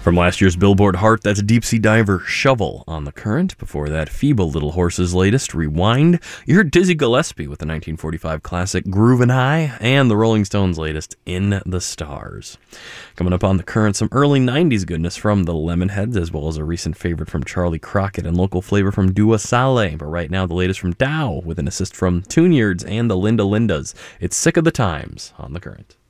From last year's Billboard Heart, that's Deep Sea Diver Shovel on the Current. Before that, Feeble Little Horse's latest, Rewind. You heard Dizzy Gillespie with the 1945 classic Groovin' High, and the Rolling Stones' latest, In the Stars. Coming up on the Current, some early 90s goodness from the Lemonheads, as well as a recent favorite from Charlie Crockett and local flavor from Dua Saleh. But right now, the latest from Dow with an assist from Tune Yards and the Linda Lindas. It's Sick of the Times on the Current.